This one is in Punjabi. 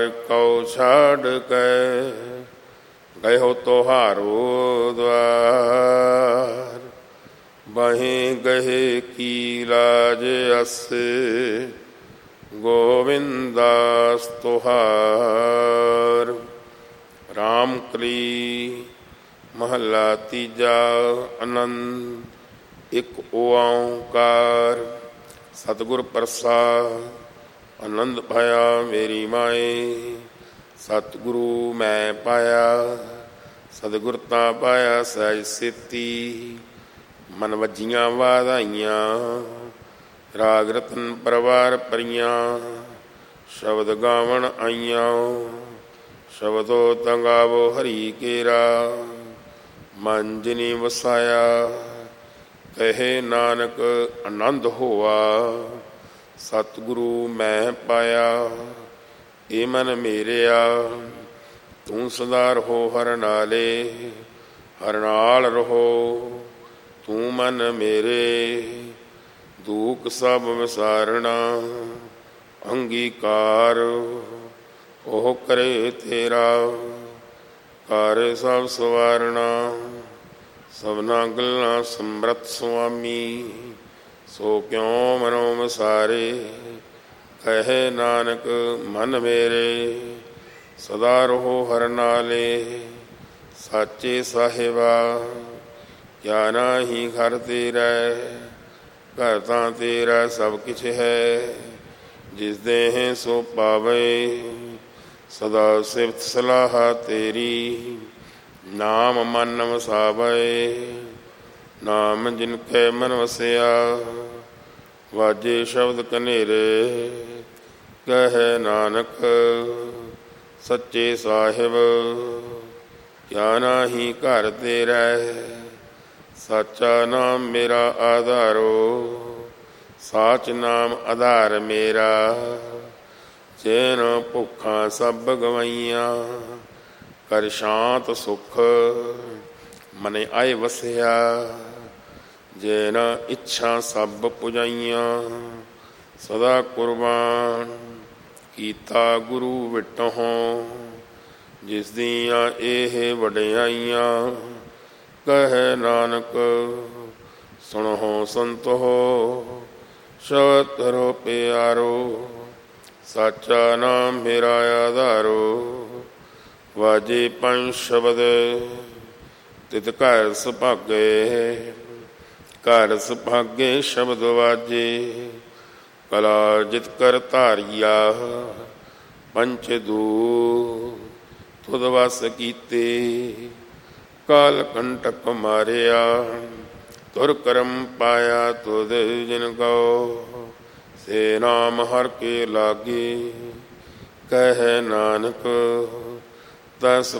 ਪਰਿਵਾਰ ਕਉ ਛਾੜ ਕੇ ਗਇਓ ਤੁਹਾਰੋ ਦਵਾਰ। ਬਹੇ ਗਹੇ ਕੀ ਲਾਜ ਅਸੇ ਗੋਵਿੰਦਾਸ ਤੁਹਾਰ। ਰਾਮ ਕਲੀ ਮਹੱਲਾ ਤੀਜਾ। ਆਨੰਦ ਇੱਕ ਓਂਕਾਰ ਸਤਿਗੁਰ ਪ੍ਰਸਾਦ। ਆਨੰਦ ਭਇਆ ਮੇਰੀ ਮਾਏ ਸਤਿਗੁਰੂ ਮੈਂ ਪਾਇਆ। ਸਤਿਗੁਰ ਤਾਂ ਪਾਇਆ ਸਹਿਜ ਸੇਤੀ ਮਨ ਵੱਜੀਆਂ ਵਾਧਾਈਆਂ। ਰਾਗ ਰਤਨ ਪਰਵਾਰ ਪਰੀਆਂ ਸ਼ਬਦ ਗਾਵਣ ਆਈਆਂ। ਸ਼ਬਦੋ ਤੰਗਾਵੋ ਹਰੀ ਕੇਰਾ ਮਨ ਜਿਨੀ ਵਸਾਇਆ। ਕਹੇ ਨਾਨਕ ਆਨੰਦ ਹੋਆ ਸਤਿਗੁਰੂ ਮੈਂ ਪਾਇਆ। ਏ ਮਨ ਮੇਰਿਆ ਤੂੰ ਸਦਾ ਰਹੋ ਹਰ ਨਾਲੇ ਹਰ ਨਾਲ ਰਹੋ। ਤੂੰ ਮਨ ਮੇਰੇ ਦੂਖ ਸਭ ਵਿਸਾਰਣਾ। ਅੰਗੀਕਾਰ ਉਹ ਕਰੇ ਤੇਰਾ ਘਰ ਸਭ ਸਵਾਰਣਾ। ਸਭਨਾ ਗੱਲਾਂ ਸਮਰੱਥ ਸੁਆਮੀ ਸੋ ਕਿਉ ਮਨੋ ਵਿਸਾਰੇ। ਕਹੇ ਨਾਨਕ ਮਨ ਮੇਰੇ ਸਦਾ ਰਹੋ ਹਰ ਨਾਲੇ। ਸਾਚੇ ਸਾਹਿਬਾ ਕਿਆ ਨਾਹੀ ਘਰ ਤੇਰਾ। ਘਰ ਤਾਂ ਤੇਰਾ ਸਭ ਕਿਛ ਹੈ ਜਿਸ ਦੇਹ ਸੋ ਪਾਵੇ। ਸਦਾ ਸਿਫਤ ਸਲਾਹ ਤੇਰੀ ਨਾਮ ਮਨ ਵਸਾਵੇ। ਨਾਮ ਜਿਨ ਕੈ ਮਨ ਵਸਿਆ ਵਾਜੇ ਸ਼ਬਦ ਕਨੇਰੇ। ਕਹੇ ਨਾਨਕ ਸੱਚੇ ਸਾਹਿਬ ਕਿਆ ਨਾਹੀ ਘਰ ਤੇਰਾ। ਸਾਚਾ ਨਾਮ ਮੇਰਾ ਆਧਾਰੋ ਸਾਚ ਨਾਮ ਆਧਾਰ ਮੇਰਾ। ਚੈਨ ਭੁੱਖਾਂ ਸਭ ਗਵਾਈਆਂ ਕਰ ਸ਼ਾਂਤ ਸੁਖ ਮਨ ਆਏ ਵਸਿਆ। ਜੈਨ ਇੱਛਾ ਸਭ ਪੁਜਾਈਆਂ ਸਦਾ ਕੁਰਬਾਨ ਕੀਤਾ ਗੁਰੂ ਵਿਟਹੁ। ਜਿਸ ਦੀਆਂ ਇਹ ਵਡਿਆਈਆਂ ਕਹੇ ਨਾਨਕ ਸੁਣੋ ਸੰਤੋ ਸ਼ਬਦ ਧਰੋ ਪਿਆਰੋ। ਸਾਚਾ ਨਾਮ ਮੇਰਾ ਆਧਾਰੋ ਵਾਜੇ ਪੰਜ ਸ਼ਬਦ ਤਿਤ ਘਰ ਸੁਭਾਗੇ। ਘਰ ਸੁਭਾਗੇ ਸ਼ਬਦ ਵਾਜੇ ਕਲਾ ਜਿਤ ਕਰ ਧਾਰੀਆ। ਪੰਚ ਦੂ ਤੁਧ ਵਸ ਕੀਤੇ ਕਾਲ ਕੰਟਕ ਮਾਰਿਆ। ਤੁਰ ਕਰਮ ਪਾਇਆ ਤੁਧ ਜਿਨ ਕਉ ਸੇ ਨਾਮ ਹਰ ਕੇ ਲਾਗੇ। ਕਹੇ ਨਾਨਕ ਤਸ